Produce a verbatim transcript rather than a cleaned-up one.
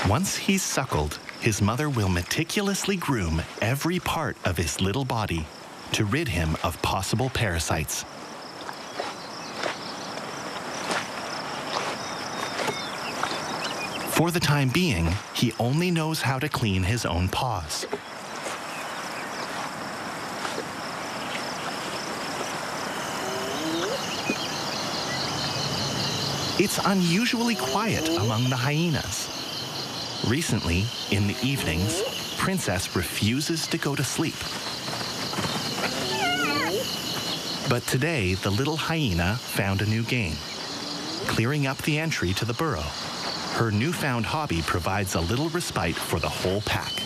Once he's suckled, his mother will meticulously groom every part of his little body to rid him of possible parasites. For the time being, he only knows how to clean his own paws. It's unusually quiet among the hyenas. Recently, in the evenings, Princess refuses to go to sleep. But today, the little hyena found a new game, clearing up the entry to the burrow. Her newfound hobby provides a little respite for the whole pack.